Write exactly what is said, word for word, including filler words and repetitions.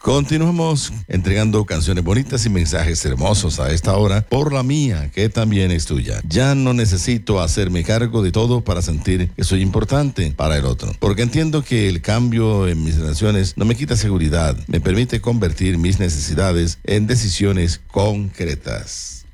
Continuamos entregando canciones bonitas y mensajes hermosos a esta hora por la mía, que también es tuya. Ya no necesito hacerme cargo de todo para sentir que soy importante para el otro, porque entiendo que el cambio en mis relaciones no me quita seguridad, me permite convertir mis necesidades en decisiones concretas.